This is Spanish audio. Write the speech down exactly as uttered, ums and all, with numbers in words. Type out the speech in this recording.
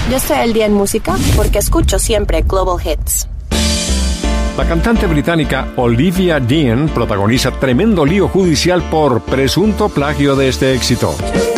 Yo estoy al día en música porque escucho siempre Global Hits. La cantante británica Olivia Dean protagoniza tremendo lío judicial por presunto plagio de este éxito.